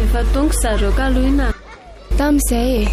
Efa tonga zareo Kaloina. Tamin'izay e.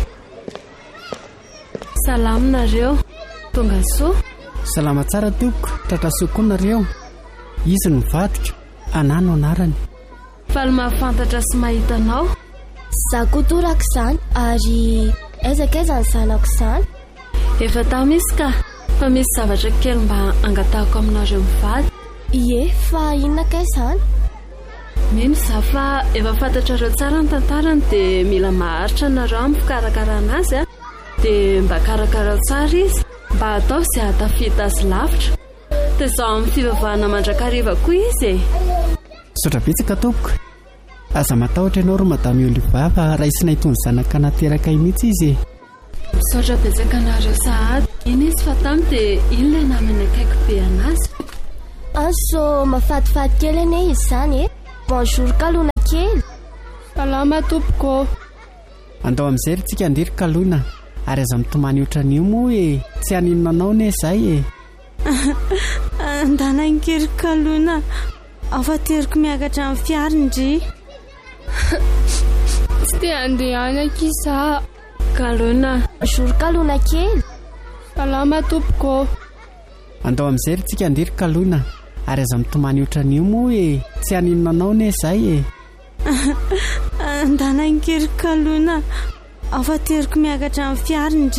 Salaminareo. Tonga soa. Salama tsara tompoko, tratra soa koa nareo. Izy no mivadika, anano anarany. Faly mahafantatra sy mahitanao. Za koa toraka izany ary aizakaiza ny zanako izany. Efa tamisy ka, fa misy zavatra kely mba angatahako aminareo mivady. Ie, fa inona ka izany? Mino za fa efa fantatrareo tsara ny tantarany dia mila maharitra nareo amin'ny fikarakarana azy dia mba karakarao tsara izy mba atao izay hatafita azy lavitra. Dia izao amin'ny fivavahana mandrakariva koa izy e. Saotra betsaka tompoko. Aza matahotra ianao ro madamy Oliva fa raisinay itony zanaka nateraka mihitsy izy e. Misaotra betsaka nareo sahady. Iny izy fa tamy dia iny ilay namana akaiky be anazy. Anso mafatifaty kely ane izy izany e. Bonjour Kaloina kely. Salama tompoko. Andao amin'izay ry tsika andery Kaloina. Ary aza mitomany ohatran'io moa e. Tsy haninonanao ne izay e. Andanankely Kaloina. Afateriko miakatra amin'ny fiara ndry. Tsy te andeha kisa. Kaloina. Bonjour Kaloina kely. Salama tompoko. Andao amin'izay ry tsika andery Kaloina. Ary aza mitomany ohatran'io moa e. Tsy haninonanao ne izay e. Andanankely Kaloina. Afateriko miakatra amin'ny fiara ndry.